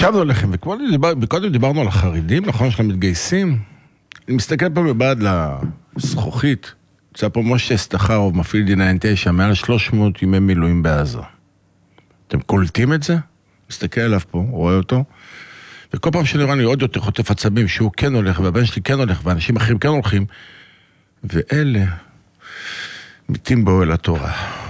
הקשבנו לכם, וקודם דיברנו על החרדים, נכון, של המתגייסים. אני מסתכל פה מבעד לזכוכית, נמצא פה משה סטחרוב, מפעיל D9, מעל 300 ימי מילואים בעזה. אתם קולטים את זה? מסתכל עליו פה, רואה אותו, וכל פעם שאני רואה אני עוד יותר חוטף עצבים, שהוא כן הולך, והבן שלי כן הולך, ואנשים אחרים כן הולכים, ואלה מתים באוהל התורה.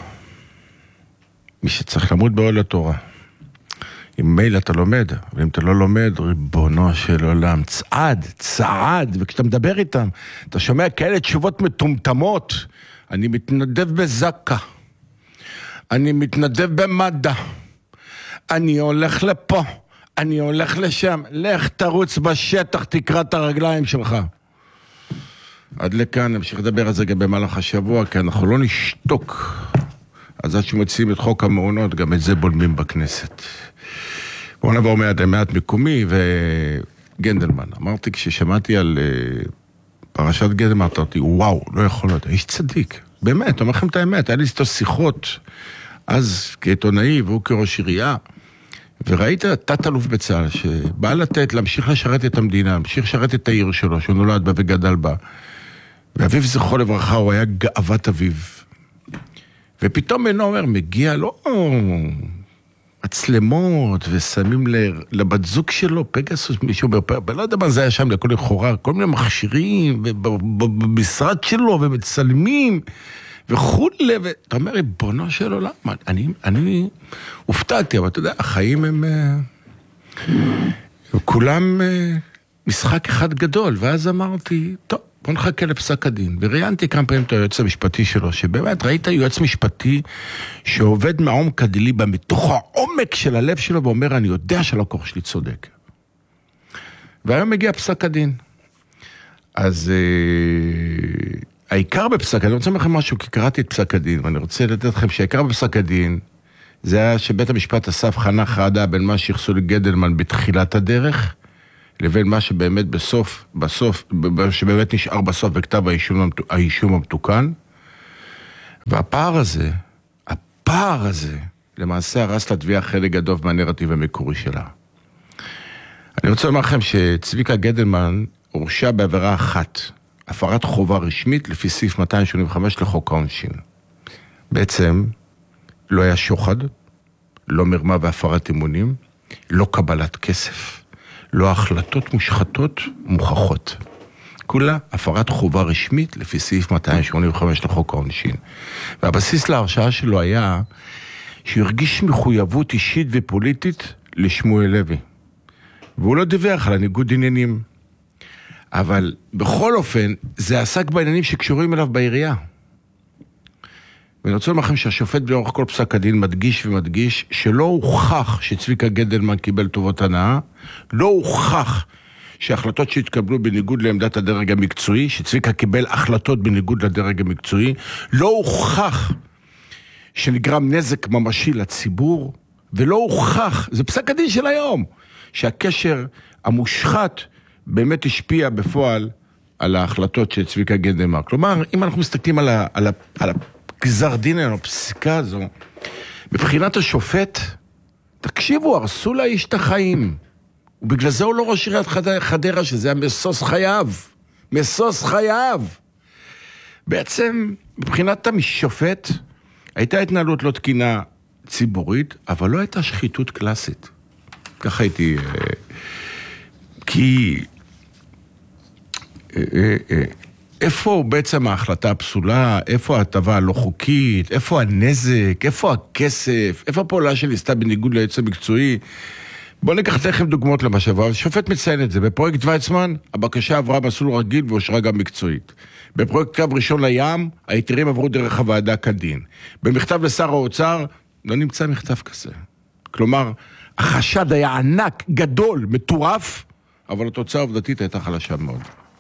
מי שצריך למות באוהל התורה. אם מייל אתה לומד, אבל אם אתה לא לומד, ריבונו של עולם, צעד, וכשאתה מדבר איתם, אתה שומע כאלה תשובות מטומטמות, אני מתנדב בזקה, אני מתנדב במדע, אני הולך לפה, אני הולך לשם, לך תרוץ בשטח, תקרא את הרגליים שלך. עד לכאן, נמשיך לדבר על זה גם במהלך השבוע, כי אנחנו לא נשתוק. אז עד שמוצאים את חוק המעונות, גם את זה בולמים בכנסת. בואו נעבור מעט מקומי וגנדלמן. אמרתי, כששמעתי על פרשת גנדלמן, אמרתי, וואו, לא יכול להיות, איש צדיק. באמת, אומר לכם את האמת, היה לי איתו שיחות, אז כעיתונאי והוא כראש עירייה, וראית תת-אלוף בצה"ל, שבא להמשיך לשרת את המדינה, להמשיך לשרת את העיר שלו, שהוא נולד בה וגדל בה. ואביו זכרו לברכה, הוא היה גאוות אביו. ופתאום אינו אומר, מגיע לו מצלמות, ושמים לבת זוג שלו, פגסוס, מישהו לא יודע מה זה היה שם, לכל לכאורה, כל מיני מכשירים, במשרד שלו, ומצלמים, וכולי, ואתה אומר, ריבונו של עולם, אני הופתעתי, אבל אתה יודע, החיים הם כולם משחק אחד גדול, ואז אמרתי, טוב, בוא נחכה לפסק הדין, וראיינתי כמה פעמים את היועץ המשפטי שלו, שבאמת ראית יועץ משפטי שעובד מעומק הדליבה, מתוך העומק של הלב שלו, ואומר, אני יודע שהלקוח שלי צודק. והיום מגיע פסק הדין. אז העיקר בפסק הדין, אני רוצה לכם משהו, כי קראתי את פסק הדין, ואני רוצה לתת לכם שהעיקר בפסק הדין, זה היה שבית המשפט אסף חנה חרדה בין מה שיחסו לגדלמן בתחילת הדרך, לבין מה שבאמת בסוף, שבאמת נשאר בסוף בכתב האישום המתוקן. והפער הזה, למעשה הרס לתביעה חלק גדול מהנרטיב המקורי שלה. אני רוצה לומר לכם שצביקה גדלמן הורשע בעבירה אחת, הפרת חובה רשמית לפי סעיף 285 לחוק העונשין. בעצם לא היה שוחד, לא מרמה והפרת אמונים, לא קבלת כסף, לא החלטות מושחתות מוכחות. כולה הפרת חובה רשמית לפי סעיף 285 לחוק העונשין. והבסיס להרשעה שלו היה שהוא הרגיש מחויבות אישית ופוליטית לשמואל לוי. והוא לא דיווח על הניגוד עניינים. אבל בכל אופן זה עסק בעניינים שקשורים אליו בעירייה. ואני רוצה לומר לכם שהשופט באורך כל פסק הדין מדגיש שלא הוכח שצביקה גדלמן קיבל טובות הנאה, לא הוכח שההחלטות שהתקבלו בניגוד לעמדת הדרג המקצועי, שצביקה קיבל החלטות בניגוד לדרג המקצועי, לא הוכח שנגרם נזק ממשי לציבור, ולא הוכח, זה פסק הדין של היום, שהקשר המושחת באמת השפיע בפועל על ההחלטות של צביקה גדלמן. כלומר, אם אנחנו מסתכלים על גזר דין, על הפסיקה הזו, מבחינת השופט, תקשיבו, הרסו לאיש את החיים. ובגלל זה הוא לא ראש עיריית חדרה, שזה היה משוש חייו. בעצם, מבחינת השופט, הייתה התנהלות לא תקינה ציבורית, אבל לא הייתה שחיתות קלאסית. ככה הייתי... כי... איפה בעצם ההחלטה הפסולה, איפה ההטבה הלא חוקית, איפה הנזק, איפה הכסף, איפה הפעולה שניסתה בניגוד ליועץ המקצועי. בואו ניקח לכם דוגמאות למשהו, השופט מציין את זה, בפרויקט ויצמן, הבקשה עברה מסלול רגיל ואושרה גם מקצועית. בפרויקט קו ראשון לים, היתרים עברו דרך הוועדה כדין. במכתב לשר האוצר, לא נמצא מכתב כזה. כלומר, החשד היה ענק, גדול, מטורף, אבל התוצאה העובדתית הייתה חלשה מאוד.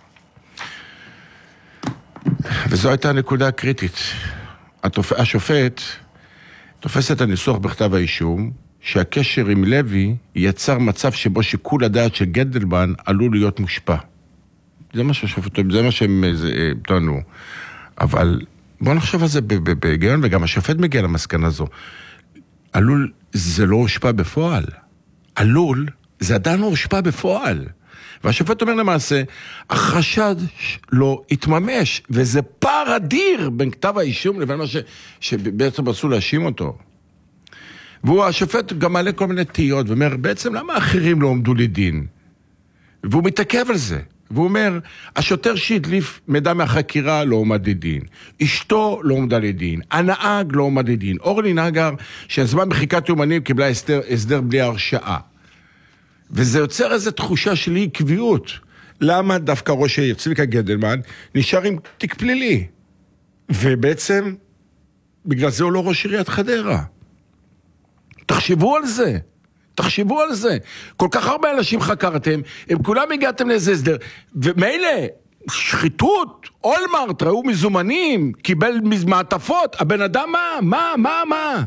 וזו הייתה הנקודה הקריטית. השופט תופס את הניסוח בכתב האישום, שהקשר עם לוי יצר מצב שבו שיקול הדעת של גדלמן עלול להיות מושפע. זה מה שהשופט, זה מה שהם טענו. אבל בואו נחשוב על זה בהיגיון, וגם השופט מגיע למסקנה הזו. עלול, זה לא הושפע בפועל. עלול, זה עדיין לא הושפע בפועל. והשופט אומר למעשה, החשד לא התממש, וזה פער אדיר בין כתב האישום לבין מה שבעצם רצו להאשים אותו. והשופט גם מעלה כל מיני תהיות, ואומר, בעצם למה האחרים לא עומדו לדין? והוא מתעכב על זה. והוא אומר, השוטר שהדליף מידע מהחקירה לא עומד לדין. אשתו לא עומדה לדין. הנהג לא עומד לדין. אורלי נגר, שהזמן מחיקת יומנים קיבלה הסדר בלי הרשעה. וזה יוצר איזו תחושה של אי עקביות. למה דווקא ראש העיר צביקה גדלמן נשאר עם תיק פלילי? ובעצם, בגלל זה הוא לא ראש עיריית חדרה. תחשבו על זה. תחשבו על זה. כל כך הרבה אנשים חקרתם, הם כולם הגעתם לאיזה הסדר. ומילא, שחיתות, אולמרט, ראו מזומנים, קיבל מעטפות, הבן אדם מה?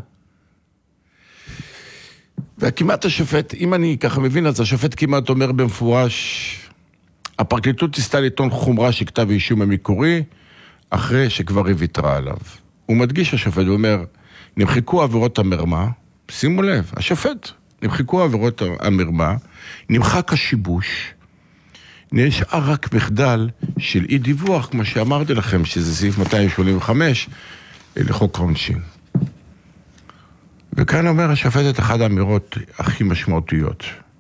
וכמעט השופט, אם אני ככה מבין, אז השופט כמעט אומר במפורש, הפרקליטות תסתה לטעון חומרה שכתב האישום המקורי, אחרי שכבר היא ויתרה עליו. הוא מדגיש השופט, הוא אומר, נמחקו עבירות המרמה, שימו לב, השופט, נמחקו עבירות המרמה, נמחק השיבוש, נשאר רק מחדל של אי דיווח, כמו שאמרתי לכם, שזה סעיף 285 לחוק העונשין. וכאן אומר השופט את אחת האמירות הכי משמעותיות.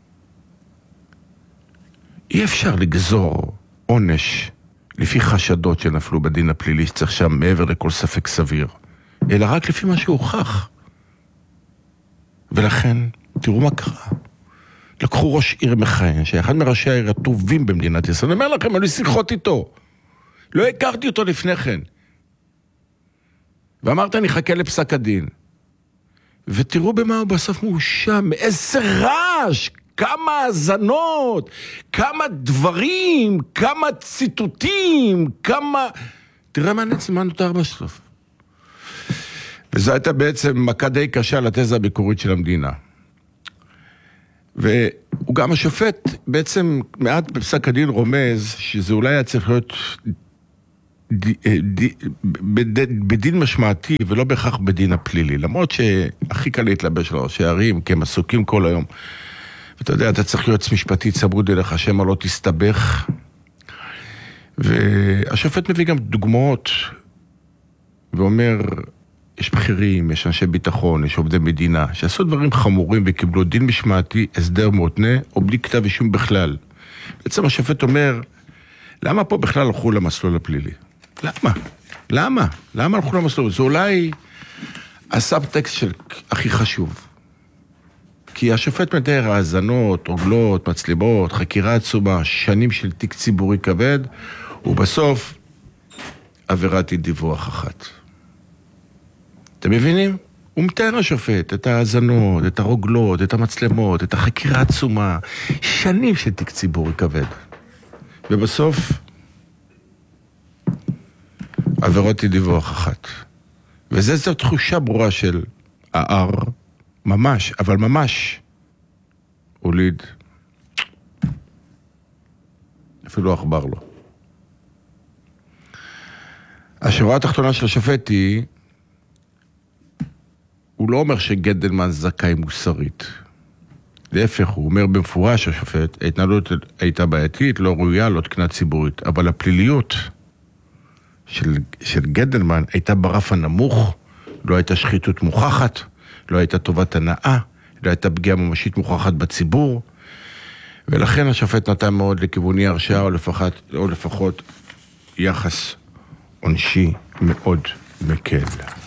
אי אפשר לגזור עונש לפי חשדות שנפלו בדין הפלילי שצריך שם מעבר לכל ספק סביר, אלא רק לפי מה שהוכח. ולכן, תראו מה קרה. לקחו ראש עיר מכהן, שאחד מראשי העיר הטובים במדינת ישראל, אני אומר לכם, היו לי שיחות איתו. לא הכרתי אותו לפני כן. ואמרת, אני חכה לפסק הדין. ותראו במה הוא בסוף מואשם, איזה רעש, כמה האזנות, כמה דברים, כמה ציטוטים, כמה... תראה מה נותר בסוף. וזו הייתה בעצם מכה די קשה לתזה הביקורית של המדינה. והוא גם השופט בעצם מעט בפסק הדין רומז שזה אולי היה צריך להיות בדין משמעתי ולא בהכרח בדין הפלילי, למרות שהכי קל להתלבש על ראשי הערים, כי הם עסוקים כל היום. ואתה יודע, אתה צריך יועץ משפטי צמוד אליך, שמא לא תסתבך. והשופט מביא גם דוגמאות, ואומר, יש בכירים, יש אנשי ביטחון, יש עובדי מדינה, שעשו דברים חמורים וקיבלו דין משמעתי, הסדר מותנה, או בלי כתב אישום בכלל. בעצם השופט אומר, למה פה בכלל הלכו למסלול הפלילי? למה הלכו למסלול? זה אולי הסאבטקסט הכי חשוב. כי השופט מתאר האזנות, רוגלות, מצלמות, חקירה עצומה, שנים של תיק ציבורי כבד, ובסוף עבירת דיווח אחת. אתם מבינים? הוא מתאר השופט את האזנות, את הרוגלות, את המצלמות, את החקירה עצומה, שנים של תיק ציבורי כבד. ובסוף עבירות דיווח אחת. וזו תחושה ברורה של הער, ממש, אבל ממש, הוליד, אפילו אכבר לו. השורה התחתונה של השופט היא, הוא לא אומר שגדלמן זכאי מוסרית. להפך, הוא אומר במפורש השופט, ההתנהלות הייתה בעייתית, לא ראויה, לא תקנה ציבורית. אבל הפליליות של גדלמן הייתה ברף הנמוך, לא הייתה שחיתות מוכחת, לא הייתה טובת הנאה, לא הייתה פגיעה ממשית מוכחת בציבור, ולכן השופט נתן מאוד לכיווני הרשעה, או לפחות יחס עונשי מאוד מקל.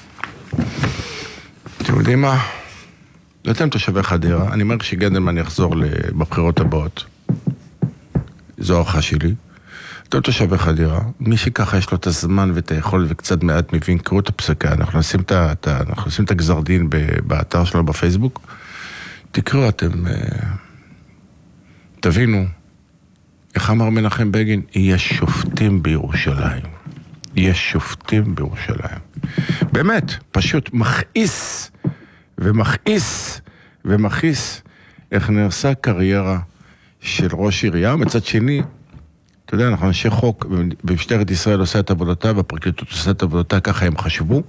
אתם יודעים מה? אתם תושבי חדרה, אני אומר שגדלמן יחזור בבחירות הבאות, זו הערכה שלי. אתם תושבי חדרה, מי שככה יש לו את הזמן ואת היכולת וקצת מעט מבין, קראו את הפסקה, אנחנו נשים את הגזר דין באתר שלנו בפייסבוק, תקראו, אתם תבינו, איך אמר מנחם בגין, יש שופטים בירושלים. יש שופטים בירושלים. באמת, פשוט מכעיס ומכעיס איך נעשה קריירה של ראש עירייה. מצד שני, אתה יודע, אנחנו אנשי חוק, במשטרת ישראל עושה את עבודתה, והפרקליטות עושה את עבודתה, ככה הם חשבו.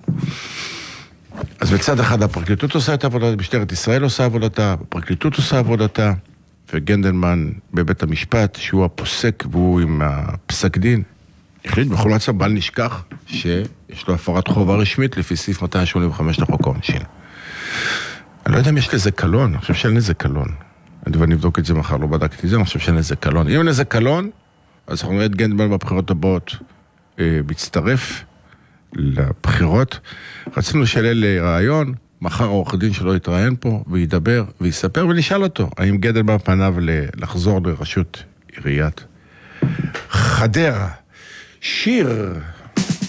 אז בצד אחד הפרקליטות עושה את עבודתה, משטרת ישראל עושה עבודתה, הפרקליטות עושה עבודתה, וגנדלמן בבית המשפט, שהוא הפוסק והוא עם הפסק דין, החליט בכל מצב בל נשכח שיש לו הפרת חובה רשמית לפי סעיף 285 לחוק העונשין. אני לא יודע אם יש לזה קלון, אני חושב שאין לזה קלון. אני אבדוק את זה מחר, לא בדקתי את זה, אני חושב שאין לזה קלון. אם אין לזה קלון, אז אנחנו נראה את גנדלמן בבחירות הבאות מצטרף לבחירות. רצינו שיעלה לרעיון, מחר העורך דין שלו יתראיין פה, וידבר, ויספר, ונשאל אותו, האם גנדלמן פניו לחזור לראשות עיריית חדרה. שיר